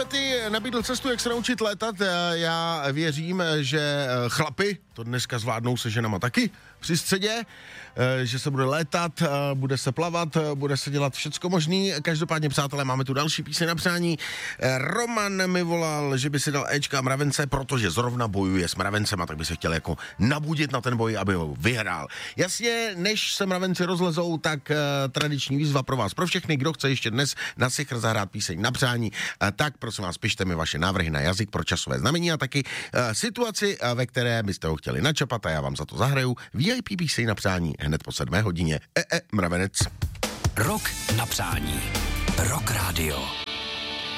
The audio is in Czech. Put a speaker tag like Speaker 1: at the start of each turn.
Speaker 1: Marty nabídl cestu, jak se naučit létat. Já věřím, že chlapy to dneska zvládnou se ženama taky při středě, že se bude létat, bude se plavat, bude se dělat všecko možný. Každopádně, přátelé, máme tu další píseň na přání. Roman mi volal, že by si dal Ečka Mravence, protože zrovna bojuje s mravencema, tak by se chtěl jako nabudit na ten boj, aby ho vyhrál. Jasně, než se mravenci rozlezou, tak tradiční výzva pro vás, pro všechny, kdo chce ještě dnes na Sichr zahrát píseň na přání, tak prosím vás, pište mi vaše návrhy na jazyk pro časové znamení a taky situaci, ve které byste ho chtěli načapat a já vám za to zahraju VIP píseň na přání hned po 7 hodině. Mravenec.
Speaker 2: Rok na přání. Rock Radio.